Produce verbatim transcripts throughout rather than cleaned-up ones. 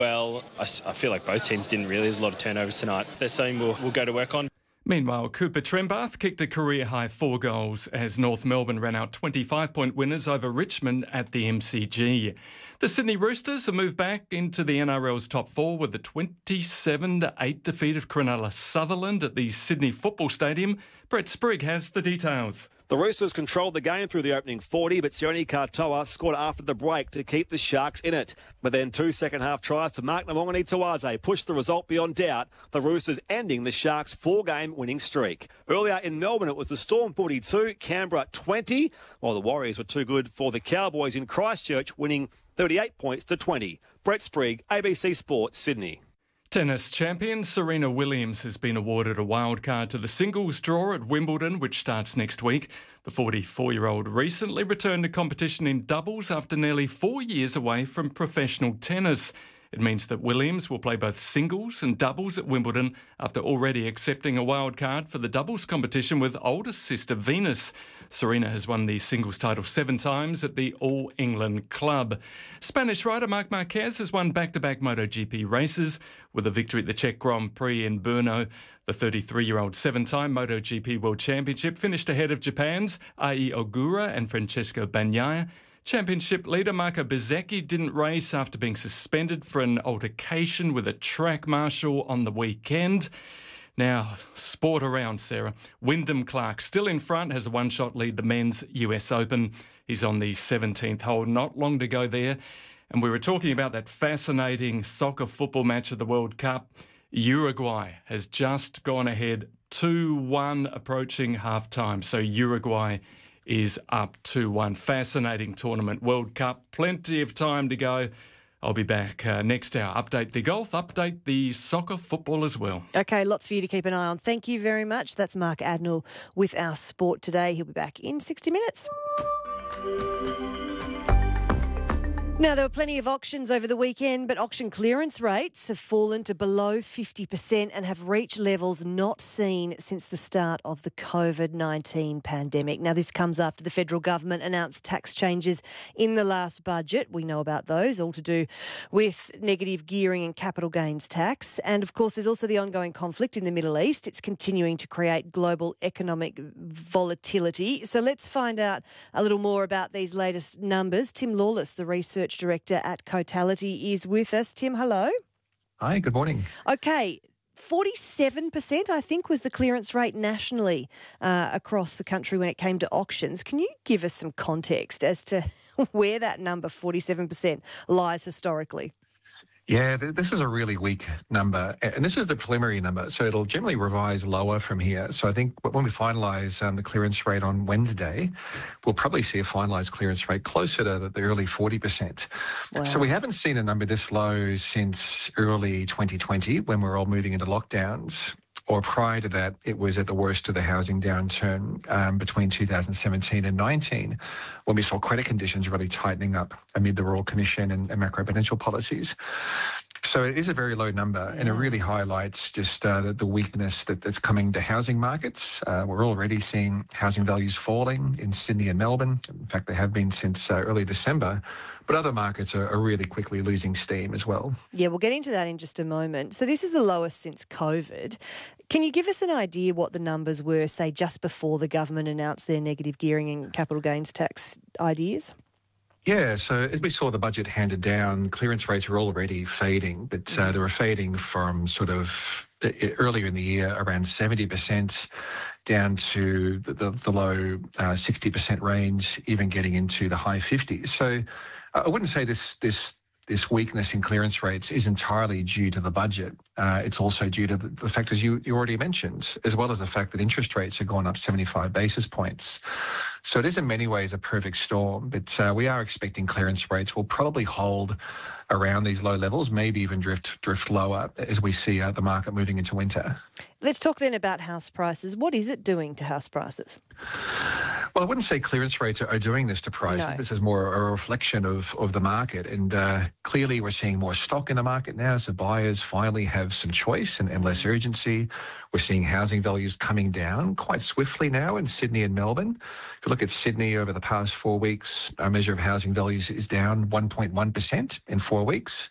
Well, I, I feel like both teams didn't really. There's a lot of turnovers tonight. There's something we'll, we'll go to work on. Meanwhile, Cooper Trembath kicked a career-high four goals as North Melbourne ran out twenty-five point winners over Richmond at the M C G. The Sydney Roosters have moved back into the N R L's top four with the twenty-seven to eight defeat of Cronulla Sutherland at the Sydney Football Stadium. Brett Sprigg has the details. The Roosters controlled the game through the opening forty, but Sione Katoa scored after the break to keep the Sharks in it. But then two second-half tries to Mark Nawongani Tawaze pushed the result beyond doubt, the Roosters ending the Sharks' four-game winning streak. Earlier in Melbourne, it was the Storm forty-two, Canberra twenty, while the Warriors were too good for the Cowboys in Christchurch, winning thirty-eight points to twenty. Brett Sprigg, A B C Sports, Sydney. Tennis champion Serena Williams has been awarded a wildcard to the singles draw at Wimbledon, which starts next week. The forty-four-year-old recently returned to competition in doubles after nearly four years away from professional tennis. It means that Williams will play both singles and doubles at Wimbledon after already accepting a wild card for the doubles competition with older sister Venus. Serena has won the singles title seven times at the All England Club. Spanish rider Marc Marquez has won back-to-back MotoGP races with a victory at the Czech Grand Prix in Brno. The thirty-three-year-old seven-time MotoGP World Championship finished ahead of Japan's Ai Ogura and Francesco Bagnaia. Championship leader Marco Bezzecchi didn't race after being suspended for an altercation with a track marshal on the weekend. Now, sport around, Sarah. Wyndham Clark, still in front, has a one-shot lead the men's U S Open. He's on the seventeenth hole, not long to go there. And we were talking about that fascinating soccer football match of the World Cup. Uruguay has just gone ahead two one approaching half-time. So Uruguay is up two one. Fascinating tournament, World Cup. Plenty of time to go. I'll be back uh, next hour. Update the golf, update the soccer football as well. OK, lots for you to keep an eye on. Thank you very much. That's Mark Adnell with our sport today. He'll be back in sixty minutes. Now, there were plenty of auctions over the weekend, but auction clearance rates have fallen to below fifty percent and have reached levels not seen since the start of the covid nineteen pandemic. Now, this comes after the federal government announced tax changes in the last budget. We know about those, all to do with negative gearing and capital gains tax. And, of course, there's also the ongoing conflict in the Middle East. It's continuing to create global economic volatility. So let's find out a little more about these latest numbers. Tim Lawless, the research director at Cotality, is with us. Tim, hello. Hi, good morning. Okay, forty-seven percent, I think, was the clearance rate nationally uh, across the country when it came to auctions. Can you give us some context as to where that number, forty-seven percent, lies historically? Yeah, th- this is a really weak number, and this is the preliminary number, so it'll generally revise lower from here. So I think when we finalise um, the clearance rate on Wednesday, we'll probably see a finalised clearance rate closer to the, the early forty percent. Wow. So we haven't seen a number this low since early twenty twenty, when we were all moving into lockdowns. Or prior to that, it was at the worst of the housing downturn um, between two thousand seventeen and nineteen, when we saw credit conditions really tightening up amid the Royal Commission and, and macroprudential policies. So it is a very low number, yeah. And it really highlights just uh, the, the weakness that, that's coming to housing markets. Uh, we're already seeing housing values falling in Sydney and Melbourne. In fact, they have been since uh, early December. But other markets are, are really quickly losing steam as well. Yeah, we'll get into that in just a moment. So this is the lowest since COVID. Can you give us an idea what the numbers were, say, just before the government announced their negative gearing and capital gains tax ideas? Yeah, so as we saw the budget handed down, clearance rates were already fading, but uh, they were fading from sort of earlier in the year around seventy percent down to the, the, the low uh, sixty percent range, even getting into the high fifties. So I wouldn't say this this this weakness in clearance rates is entirely due to the budget. Uh, it's also due to the, the factors you, you already mentioned, as well as the fact that interest rates have gone up seventy-five basis points. So it is in many ways a perfect storm, but uh, we are expecting clearance rates will probably hold around these low levels, maybe even drift drift lower as we see uh, the market moving into winter. Let's talk then about house prices. What is it doing to house prices? Well, I wouldn't say clearance rates are, are doing this to prices. No. This is more a reflection of, of the market. And uh, clearly we're seeing more stock in the market now, so buyers finally have some choice and, and less urgency. We're seeing housing values coming down quite swiftly now in Sydney and Melbourne. If you look at Sydney over the past four weeks, our measure of housing values is down one point one percent in four weeks.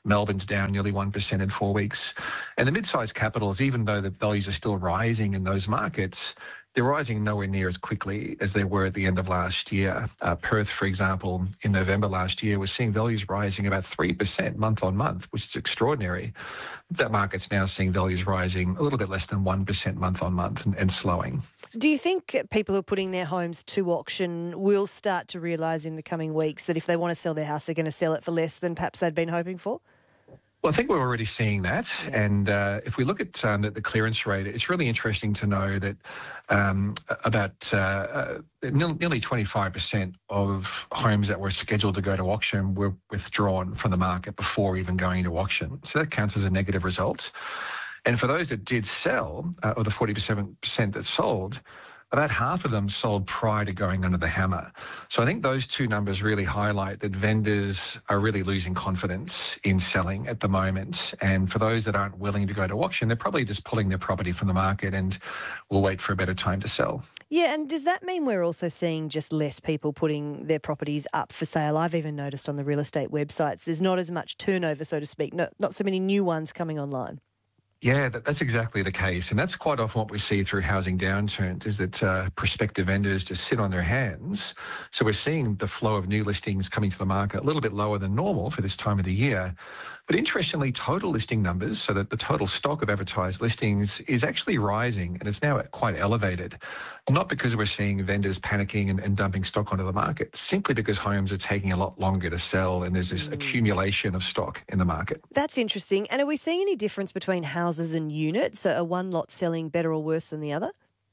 Melbourne's down nearly one percent in four weeks. And the mid-sized capitals, even though the values are still rising in those markets, they're rising nowhere near as quickly as they were at the end of last year. Uh, Perth, for example, in November last year, was seeing values rising about three percent month on month, which is extraordinary. That market's now seeing values rising a little bit less than one percent month on month and, and slowing. Do you think people who are putting their homes to auction will start to realise in the coming weeks that if they want to sell their house, they're going to sell it for less than perhaps they'd been hoping for? Well, I think we're already seeing that. Yeah. And uh, if we look at um, the, the clearance rate, it's really interesting to know that um, about uh, uh, nearly twenty-five percent of homes that were scheduled to go to auction were withdrawn from the market before even going to auction. So that counts as a negative result. And for those that did sell, uh, or the forty-seven percent that sold, about half of them sold prior to going under the hammer. So I think those two numbers really highlight that vendors are really losing confidence in selling at the moment. And for those that aren't willing to go to auction, they're probably just pulling their property from the market and will wait for a better time to sell. Yeah, and does that mean we're also seeing just less people putting their properties up for sale? I've even noticed on the real estate websites there's not as much turnover, so to speak, not, not so many new ones coming online. Yeah, that, that's exactly the case. And that's quite often what we see through housing downturns is that uh, prospective vendors just sit on their hands. So we're seeing the flow of new listings coming to the market a little bit lower than normal for this time of the year. But interestingly, total listing numbers, so that the total stock of advertised listings is actually rising, and it's now quite elevated. Not because we're seeing vendors panicking and, and dumping stock onto the market, simply because homes are taking a lot longer to sell and there's this mm. accumulation of stock in the market. That's interesting. And are we seeing any difference between houses and units? Are one lot selling better or worse than the other?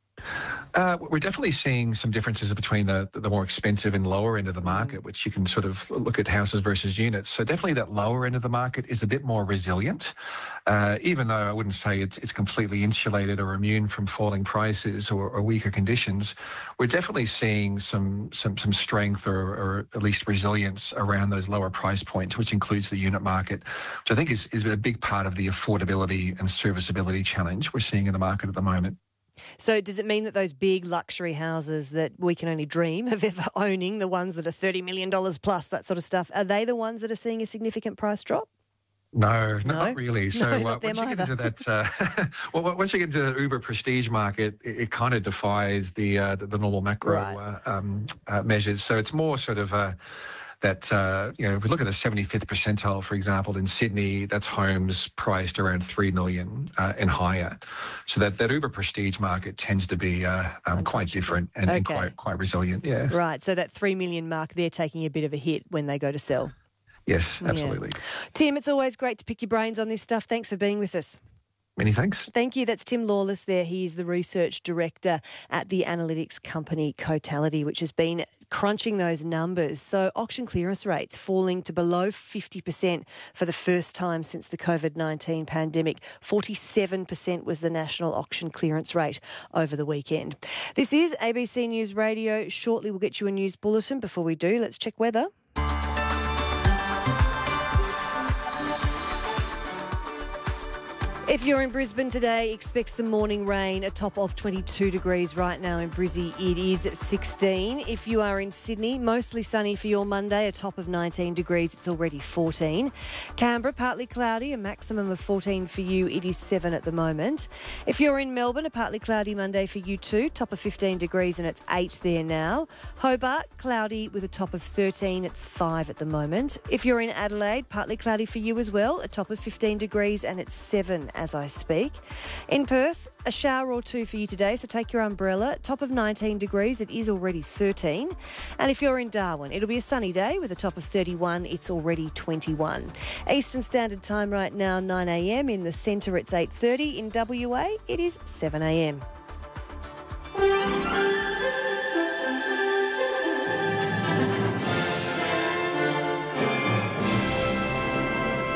Uh, we're definitely seeing some differences between the, the more expensive and lower end of the market, mm. which you can sort of look at houses versus units. So definitely that lower end of the market is a bit more resilient, uh, even though I wouldn't say it's, it's completely insulated or immune from falling prices or, or weaker conditions. We're definitely seeing some some, some strength or, or at least resilience around those lower price points, which includes the unit market, which I think is, is a big part of the affordability and serviceability challenge we're seeing in the market at the moment. So does it mean that those big luxury houses that we can only dream of ever owning, the ones that are thirty million dollars plus, that sort of stuff, are they the ones that are seeing a significant price drop? No, no, not really. So no, uh, not once you either. get into that, uh, well, once you get into the uber prestige market, it, it kind of defies the uh, the, the normal macro right. uh, um, uh, measures. So it's more sort of uh, that, uh, you know, if we look at the seventy-fifth percentile, for example, in Sydney, that's homes priced around three million dollars uh, and higher. So that, that uber prestige market tends to be uh, um, quite different and, okay. and quite quite resilient. Yeah. Right. So that three million mark, they're taking a bit of a hit when they go to sell. Yes, absolutely. Yeah. Tim, it's always great to pick your brains on this stuff. Thanks for being with us. Many thanks. Thank you. That's Tim Lawless there. He is the research director at the analytics company Cotality, which has been crunching those numbers. So auction clearance rates falling to below fifty percent for the first time since the COVID nineteen pandemic. forty-seven percent was the national auction clearance rate over the weekend. This is A B C News Radio. Shortly we'll get you a news bulletin. Before we do, let's check weather. If you're in Brisbane today, expect some morning rain, a top of twenty-two degrees right now in Brizzy. It is at sixteen. If you are in Sydney, mostly sunny for your Monday, a top of nineteen degrees. It's already fourteen. Canberra, partly cloudy, a maximum of fourteen for you. It is seven at the moment. If you're in Melbourne, a partly cloudy Monday for you too, top of fifteen degrees and it's eight there now. Hobart, cloudy with a top of thirteen. It's five at the moment. If you're in Adelaide, partly cloudy for you as well, a top of fifteen degrees and it's seven as I speak. In Perth, a shower or two for you today, so take your umbrella. Top of nineteen degrees, it is already thirteen. And if you're in Darwin, it'll be a sunny day with a top of thirty-one, it's already twenty-one. Eastern Standard Time right now, nine a m. In the centre, it's eight thirty. In W A, it is seven a m. A B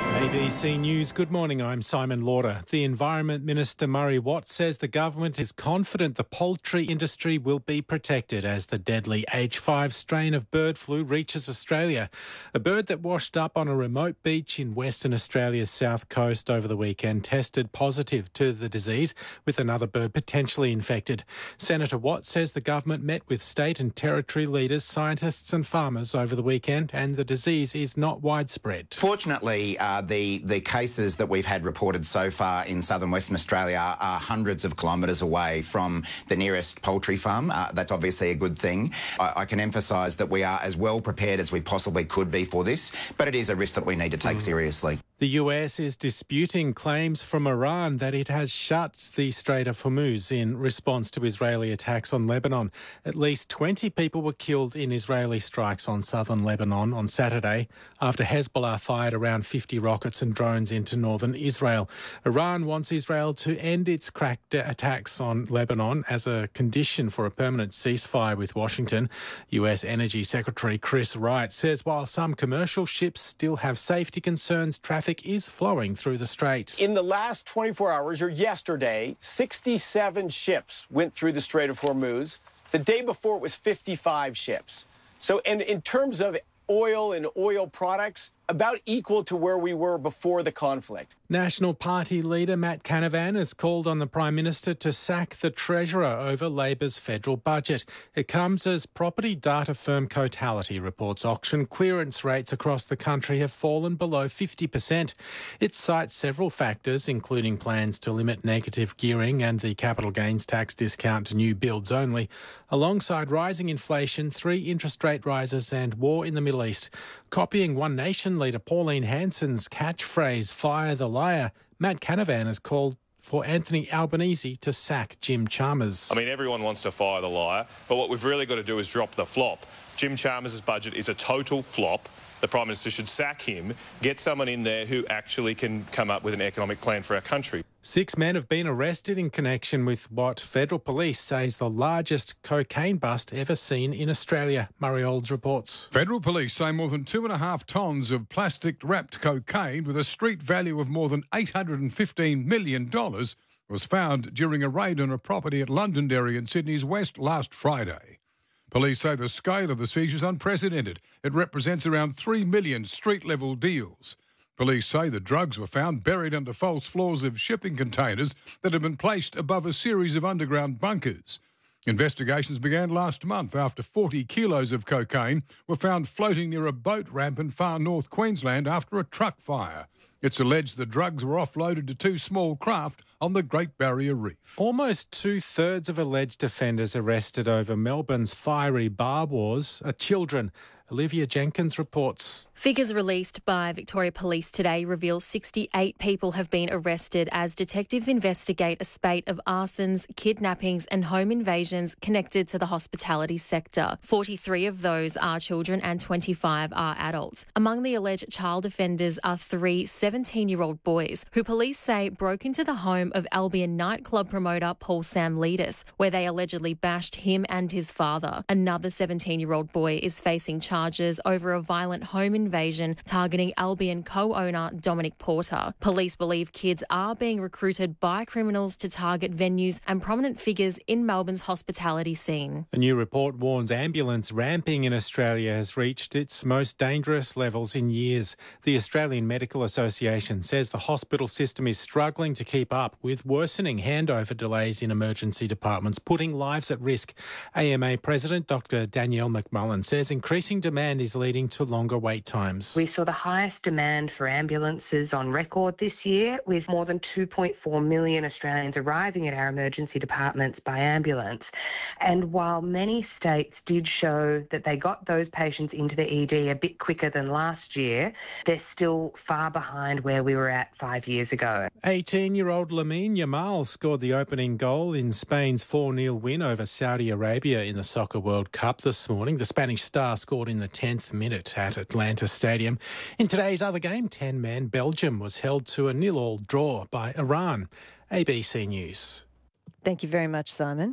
B C News, good morning, I'm Simon Lauder. The Environment Minister Murray Watt says the government is confident the poultry industry will be protected as the deadly H five strain of bird flu reaches Australia. A bird that washed up on a remote beach in Western Australia's south coast over the weekend tested positive to the disease, with another bird potentially infected. Senator Watt says the government met with state and territory leaders, scientists and farmers over the weekend, and the disease is not widespread. Fortunately, uh, the, the cases that we've had reported so far in southern Western Australia are hundreds of kilometres away from the nearest poultry farm. Uh, that's obviously a good thing. I, I can emphasise that we are as well prepared as we possibly could be for this, but it is a risk that we need to take mm. seriously. The U S is disputing claims from Iran that it has shut the Strait of Hormuz in response to Israeli attacks on Lebanon. At least twenty people were killed in Israeli strikes on southern Lebanon on Saturday after Hezbollah fired around fifty rockets and drones into northern Israel. Iran wants Israel to end its crack attacks on Lebanon as a condition for a permanent ceasefire with Washington. U S Energy Secretary Chris Wright says while some commercial ships still have safety concerns, traffic is flowing through the strait. In the last twenty-four hours, or yesterday, sixty-seven ships went through the Strait of Hormuz. The day before, it was fifty-five ships. So, and in terms of oil and oil products, about equal to where we were before the conflict. National Party leader Matt Canavan has called on the Prime Minister to sack the Treasurer over Labor's federal budget. It comes as property data firm Cotality reports auction clearance rates across the country have fallen below fifty percent. It cites several factors, including plans to limit negative gearing and the capital gains tax discount to new builds only, alongside rising inflation, three interest rate rises and war in the Middle East. Copying One Nation leader Pauline Hanson's catchphrase, "Fire the liar," Matt Canavan has called for Anthony Albanese to sack Jim Chalmers. I mean, everyone wants to fire the liar, but what we've really got to do is drop the flop. Jim Chalmers' budget is a total flop. The Prime Minister should sack him, get someone in there who actually can come up with an economic plan for our country. Six men have been arrested in connection with what federal police say is the largest cocaine bust ever seen in Australia. Murray Olds reports. Federal police say more than two and a half tonnes of plastic-wrapped cocaine with a street value of more than eight hundred fifteen million dollars was found during a raid on a property at Londonderry in Sydney's west last Friday. Police say the scale of the seizure is unprecedented. It represents around three million street-level deals. Police say the drugs were found buried under false floors of shipping containers that had been placed above a series of underground bunkers. Investigations began last month after forty kilos of cocaine were found floating near a boat ramp in far north Queensland after a truck fire. It's alleged the drugs were offloaded to two small craft on the Great Barrier Reef. Almost two-thirds of alleged offenders arrested over Melbourne's fiery bar wars are children. Olivia Jenkins reports. Figures released by Victoria Police today reveal sixty-eight people have been arrested as detectives investigate a spate of arsons, kidnappings and home invasions connected to the hospitality sector. forty-three of those are children and twenty-five are adults. Among the alleged child offenders are three seventeen-year-old boys who police say broke into the home of Albion nightclub promoter Paul Samlidis, where they allegedly bashed him and his father. Another seventeen-year-old boy is facing charges charges over a violent home invasion targeting Albion co-owner Dominic Porter. Police believe kids are being recruited by criminals to target venues and prominent figures in Melbourne's hospitality scene. A new report warns ambulance ramping in Australia has reached its most dangerous levels in years. The Australian Medical Association says the hospital system is struggling to keep up with worsening handover delays in emergency departments, putting lives at risk. A M A President Doctor Danielle McMullen says increasing demand is leading to longer wait times. We saw the highest demand for ambulances on record this year, with more than two point four million Australians arriving at our emergency departments by ambulance. And while many states did show that they got those patients into the E D a bit quicker than last year, they're still far behind where we were at five years ago. eighteen-year-old Lamine Yamal scored the opening goal in Spain's four nil win over Saudi Arabia in the Soccer World Cup this morning. The Spanish star scored in the tenth minute at Atlanta Stadium. In today's other game, ten-man Belgium was held to a nil-all draw by Iran. A B C News. Thank you very much, Simon.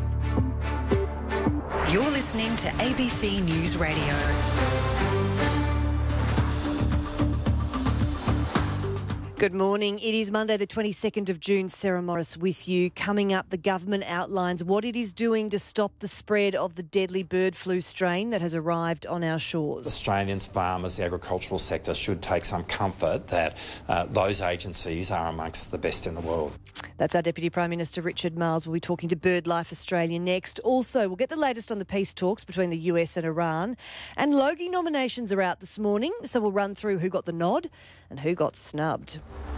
You're listening to A B C News Radio. Good morning. It is Monday the twenty-second of June. Sarah Morris with you. Coming up, the government outlines what it is doing to stop the spread of the deadly bird flu strain that has arrived on our shores. Australians, farmers, the agricultural sector should take some comfort that uh, those agencies are amongst the best in the world. That's our Deputy Prime Minister Richard Marles. We'll be talking to BirdLife Australia next. Also, we'll get the latest on the peace talks between the U S and Iran. And Logie nominations are out this morning, so we'll run through who got the nod and who got snubbed.